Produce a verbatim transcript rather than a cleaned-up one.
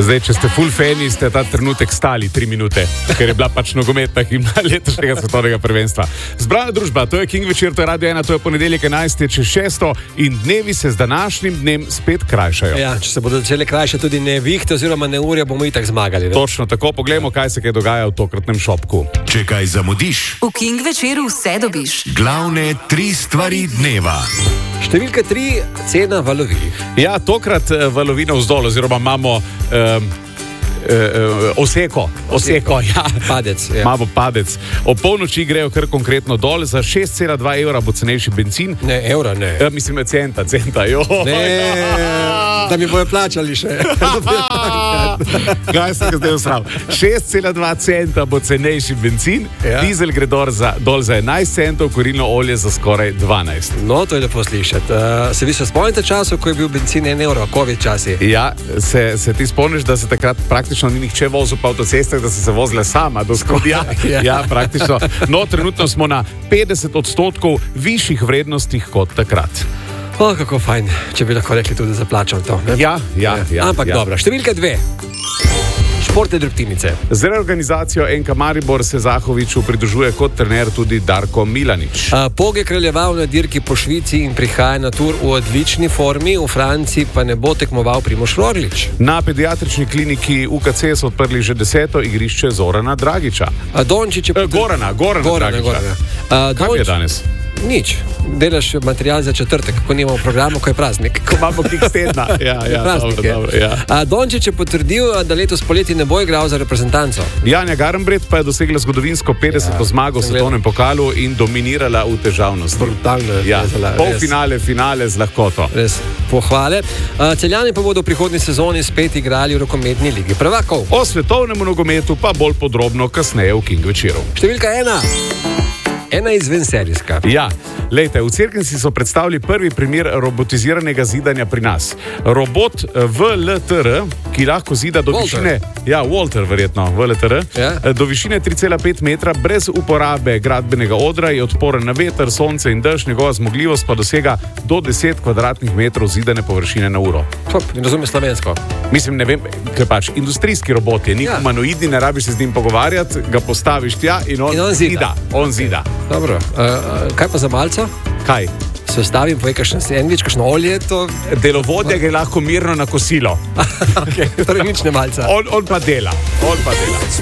Zdaj, če ste full fani, ste ta trenutek stali tri minute, ker je bila pač nogometna himna letošnjega svetovnega prvenstva. Zbrana družba, to je King večer, to je Radio ena, to je ponedeljek enajsti čez šesto in dnevi se z današnjim dnem spet krajšajo. Ja, če se bodo začele krajšati tudi nevihte oziroma neurja, bomo itak zmagali. Ne? Točno tako, poglejmo, kaj se kaj dogaja v tokratnem šopku. Če kaj zamudiš, v King večeru vse dobiš. Glavne tri stvari dneva. Številka tri, cena valovih. Ja, tokrat valovina vzdolj, oziroma imamo um, uh, oseko, oseko, ja. Padec, ja. Imamo padec. O polnoči grejo kar konkretno dol, za šest cela dva evra bo cenejši benzin. Ne, evra ne. Ja, mislim, centa, centa, jo. Ne, da mi bojo plačali še. Kaj se ga zdaj usral? šest cela dva centa bo cenejši benzin, Ja. dizel gre dol za, dol za enajst centov, kurilno olje za skoraj dvanajst. No, to je lepo slišati. Uh, se vi še spomnite času, ko je bil benzin en evro, covid časi? Ja, se, se ti spomniš, da se takrat praktično ni nihče vozil po avtocestah, da se se vozila sama do Skodja? Ja. Ja, praktično. No, trenutno smo na petdeset odstotkov višjih vrednostih kot takrat. O, kako fajn, če bi lahko rekli tudi za plačam to. Ne? Ja, ja, ja. Ampak ja. dobro, številka dve. Športne drobtinice. Z reorganizacijo N K Maribor se Zahoviču pridružuje kot trener tudi Darko Milanič. Uh, Pog je kraljeval na dirki po Švici in prihaja na tur v odlični formi, v Franciji pa ne bo tekmoval Primož Roglič. Na pediatrični kliniki U K C so odprli že deseto igrišče Zorana Dragiča. Uh, Dončić je E, Gorana, Gorana, Gorana, Dragiča. Gorana. Uh, Kaj je Dončić- danes? Nič. Delaš material za četrtek, ko nimamo programu, ko je praznik. Ko imamo kiks tedna. Ja, ja, Praznik dobro, je. dobro, ja. A Dončić je potrdil, da letos poleti ne bo igral za reprezentanco. Janja Garnbret pa je dosegla zgodovinsko petdeseto Ja, zmago v sem svetovnem pokalu in dominirala v težavnosti. Brutalno je Ja, plezala, res. polfinale, finale z lahkoto. Res pohvale. A, Celjani pa bodo v prihodnji sezoni spet igrali v rokometni ligi prvakov. O svetovnem nogometu pa bolj podrobno kasneje v King večeru. Številka ena. Ena izvenserijska. Ja, lejte, v Cerknici so predstavili prvi primer robotiziranega zidanja pri nas. Robot V L T R, ki lahko zida do Walter. višine, ja, Walter verjetno, V L T R, Ja. do višine tri cela pet metra, brez uporabe gradbenega odra, je odporen na veter, sonce in dež, njegova zmogljivost pa dosega do deset kvadratnih metrov zidane površine na uro. Top, ne razumem slovensko. Mislim, ne vem, ker pač industrijski robot je, ni Ja. humanoidni, ne rabiš se z njim pogovarjati, ga postaviš tja in on, In on zida. zida. On zida. Dobro. Uh, uh, kaj pa za malca? Kaj? Se stavim, povej, kakšen sendvič, kakšno olje, to... Delovodja gre lahko mirno na kosilo. Okay, torej nič ne malca. On, on pa dela, on pa dela.